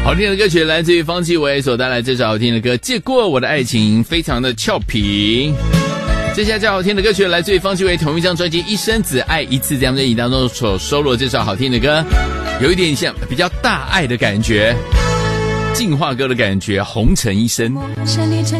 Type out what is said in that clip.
好听的歌曲来自于方季韦所带来这首好听的歌《借过我的爱情》，非常的俏皮。接下来这好听的歌曲来自于方季韦同一张专辑《一生只爱一次》这张专辑当中所收录的这首好听的歌，有一点像比较大爱的感觉，进化歌的感觉，红尘一生。